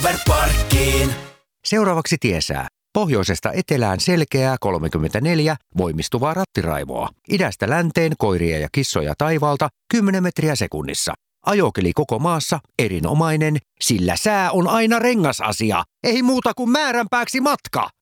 Parkkiin. Seuraavaksi tiesää. Pohjoisesta etelään selkeää 34 voimistuvaa rattiraivoa. Idästä länteen koiria ja kissoja taivaalta 10 metriä sekunnissa. Ajokeli koko maassa erinomainen, sillä sää on aina rengasasia. Ei muuta kuin määränpääksi matka.